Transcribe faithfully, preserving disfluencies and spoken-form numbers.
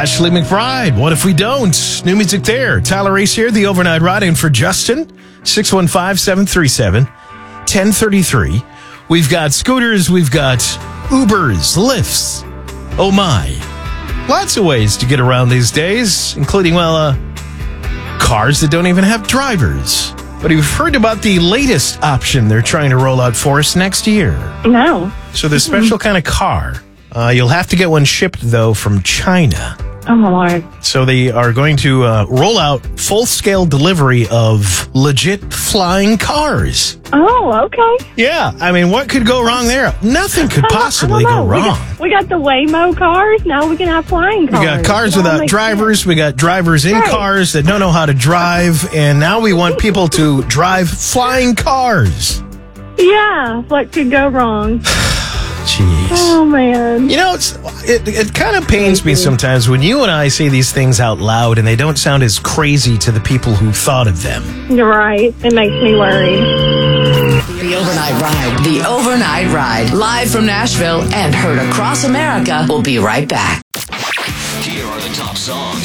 Ashley McBride, What If We Don't? New music there. Tyler Race here, the overnight ride in for Justin. six one five, seven three seven, one zero three three. We've got scooters, we've got Ubers, Lyfts. Oh my. Lots of ways to get around these days, including, well, uh, cars that don't even have drivers. But you've heard about the latest option they're trying to roll out for us next year. No. So the special kind of car. Uh, you'll have to get one shipped, though, from China. Oh, my Lord. So they are going to uh, roll out full-scale delivery of legit flying cars. Oh, okay. Yeah, I mean, what could go wrong there? Nothing could possibly go We wrong. got, we got the Waymo cars. Now we can have flying cars. We got cars It all without makes drivers. sense. We got drivers in Right. cars that don't know how to drive. And now we want people to drive flying cars. Yeah, what could go wrong? Jeez. Oh, man. You know, it's, it, it kind of pains me sometimes when you and I say these things out loud and they don't sound as crazy to the people who thought of them. You're right. It makes me worried. The Overnight Ride. The Overnight Ride. Live from Nashville and heard across America. We'll be right back. Here are the top songs